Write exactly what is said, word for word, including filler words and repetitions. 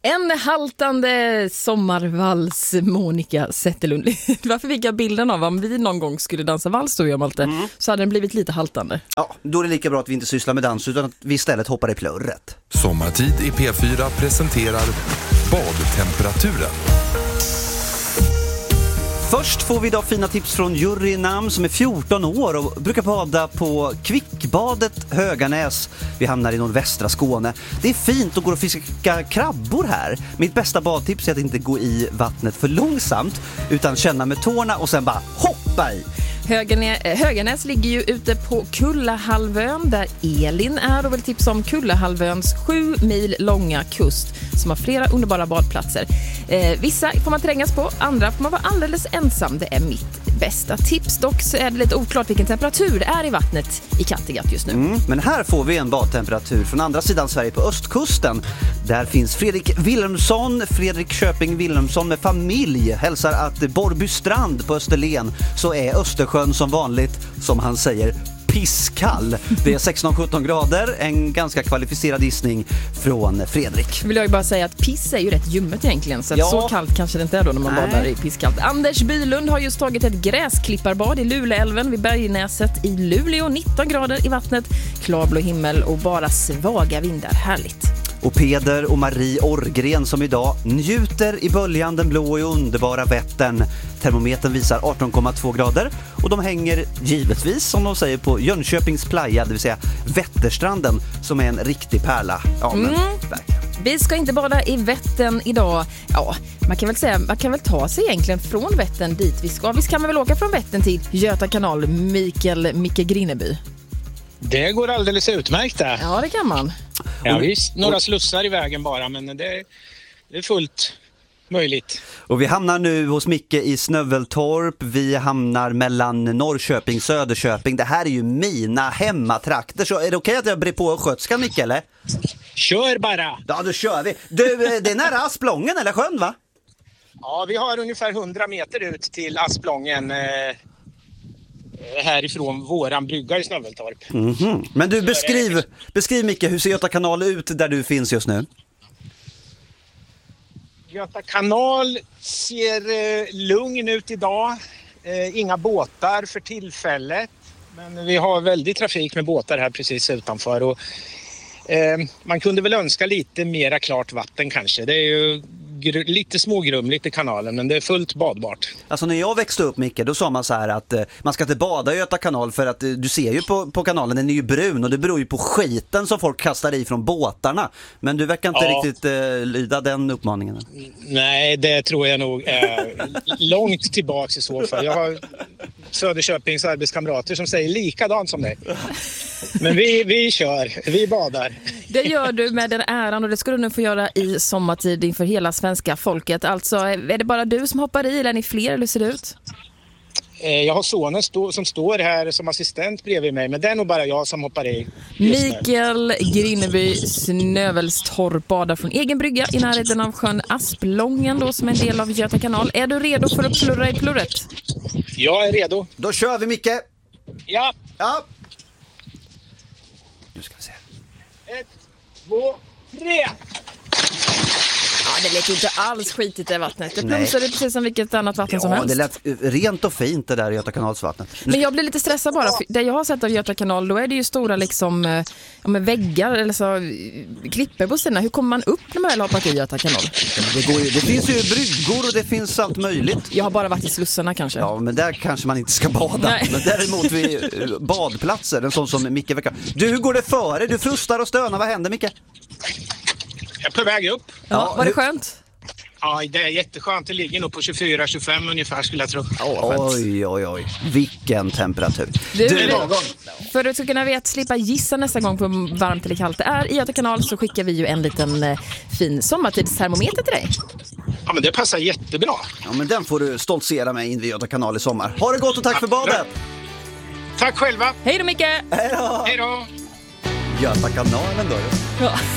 En haltande sommarvals, Monica Zetterlund. Varför fick jag bilden av om vi någon gång skulle dansa vals då, jag Malte, mm. så hade den blivit lite haltande. Ja, då är det lika bra att vi inte sysslar med dans utan att vi istället hoppar i plurret. Sommartid i P fyra presenterar badtemperaturen. Först får vi idag fina tips från Jurynam som är fjorton år och brukar bada på Kvickbadet Höganäs. Vi hamnar i nordvästra Skåne. Det är fint och går att fiska krabbor här. Mitt bästa badtips är att inte gå i vattnet för långsamt utan känna med tårna och sen bara hoppa i. Höganäs, Höganäs ligger ju ute på Kullahalvön där Elin är och vill tipsa om Kullahalvöns sju mil långa kust som har flera underbara badplatser. Eh, vissa får man trängas på, andra får man vara alldeles ensam. Det är mitt bästa tips. Dock så är det lite oklart vilken temperatur det är i vattnet i Kattegatt just nu. Mm, men här får vi en badtemperatur från andra sidan Sverige på östkusten. Där finns Fredrik Wilhelmsson, Fredrik Köping Wilhelmsson med familj. Hälsar att Borrbystrand på Österlen så är Östersjön som vanligt, som han säger, pisskall. Det är sexton sjutton grader, en ganska kvalificerad gissning från Fredrik. Vill jag ju bara säga att piss är ju rätt ljummet egentligen, så att ja. så kallt kanske det inte är då när man Nej. badar i pisskallt. Anders Bylund har just tagit ett gräsklipparbad i Luleälven vid Bergnäset i Luleå, nitton grader i vattnet, klarblå himmel och bara svaga vindar, härligt. Och Peder och Marie Orgren som idag njuter i böljan den blå och underbara Vättern. Termometern visar arton komma två grader och de hänger givetvis, som de säger, på Jönköpings playa, det vill säga Vätterstranden, som är en riktig pärla. Ja, men mm. Vi ska inte bada i Vättern idag. Ja, man kan väl säga, man kan väl ta sig egentligen från Vättern dit vi ska. Visst kan man väl åka från Vättern till Göta kanal, Mikael Micke Grineby? Det går alldeles utmärkt där. Ja, det kan man. Ja, visst. Några slussar i vägen bara, men det, det är fullt möjligt. Och vi hamnar nu hos Micke i Snöveltorp. Vi hamnar mellan Norrköping och Söderköping. Det här är ju mina hemmatrakter. Så är det okej att jag brer på skötskan, Micke, eller? Kör bara! Ja, då kör vi. Du, det är nära Asplången eller sjön, va? Ja, vi har ungefär hundra meter ut till Asplången eh, härifrån våran brygga i Snöveltorp. Mm-hmm. Men du, beskriv, beskriv Micke, hur ser Göta kanal ut där du finns just nu? Göta kanal ser eh, lugn ut idag. Eh, inga båtar för tillfället. Men vi har väldigt trafik med båtar här precis utanför. Och, eh, man kunde väl önska lite mera klart vatten kanske. Det är ju gr- lite smågrumligt i kanalen, men det är fullt badbart. Alltså när jag växte upp, Micke, då sa man så här att eh, man ska inte bada i Göta kanal för att eh, du ser ju på, på kanalen, den är ju brun och det beror ju på skiten som folk kastar i från båtarna. Men du verkar inte ja. riktigt eh, lyda den uppmaningen. Nej, det tror jag nog är långt tillbaks i så fall. Jag har Söderköpings arbetskamrater som säger likadant som dig. Men vi, vi kör, vi badar. Det gör du med den äran och det ska du nu få göra i sommartid inför hela svenska folket. Alltså, är det bara du som hoppar i eller är ni fler, eller ser det ut? Jag har sonen stå, som står här som assistent bredvid mig, men det är nog bara jag som hoppar i. Mikael Grineby, Snövelstorp, badar från egen brygga i närheten av sjön Asplången då, som är en del av Göta kanal. Är du redo för att plurra i plurret? Jag är redo. Då kör vi, Micke. Ja. Ja. Nu ska vi se. Ett, två, tre. Ja, det lät ju inte alls skitigt i vattnet. Det plumsade precis som vilket annat vatten ja, som helst. Det lät rent och fint det där Göta kanalsvattnet. Men jag blir lite stressad bara. För det jag har sett av Göta kanal, då är det ju stora liksom, ja, med väggar eller så klipper på sidan. Hur kommer man upp när man väl har hoppat i Göta kanal? Det, går ju, det finns ju bryggor och det finns allt möjligt. Jag har bara varit i slussarna kanske. Ja, men där kanske man inte ska bada. Nej. Men däremot vid badplatser, en sån som Micke verkar. Du, hur går det före? Du frustar och stönar. Vad händer, Micke? Jag är på väg upp. Ja, ja, var det skönt? Ja, det är jätteskönt. Det ligger nog på tjugofyra tjugofem ungefär, skulle jag tro. Oh, oj, oj, oj. Vilken temperatur. Du, du, för att du ska kunna veta, slippa gissa nästa gång på hur varmt eller kallt det är i Göta kanal, så skickar vi ju en liten eh, fin sommartidstermometer till dig. Ja, men det passar jättebra. Ja, men den får du stoltsera med in vid Göta kanal i sommar. Ha det gott och tack ja, för badet. Tack själva. Hej då, Micke. Hej då. Hej då. Göta kanalen då. Ja.